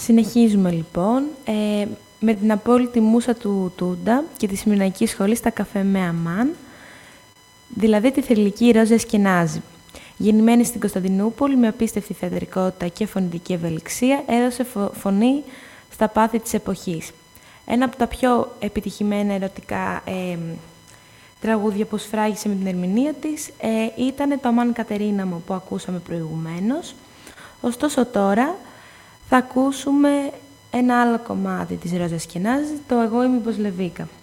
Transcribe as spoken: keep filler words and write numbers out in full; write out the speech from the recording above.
Συνεχίζουμε λοιπόν ε, με την απόλυτη μούσα του Τούντα και τη Σμυρναϊκή Σχολή στα καφέ με Αμάν, δηλαδή τη θρυλική Ρόζα Εσκενάζη. Γεννημένη στην Κωνσταντινούπολη με απίστευτη θεατρικότητα και φωνητική ευελιξία, έδωσε φω- φωνή στα πάθη της εποχής. Ένα από τα πιο επιτυχημένα ερωτικά ε, τραγούδια που σφράγισε με την ερμηνεία της ε, ήταν το «Αμάν Κατερίνα μου» που ακούσαμε προηγουμένως. Ωστόσο τώρα θα ακούσουμε ένα άλλο κομμάτι της Ρόζα Εσκενάζη, το «Εγώ είμαι η Μποσλεβίκα».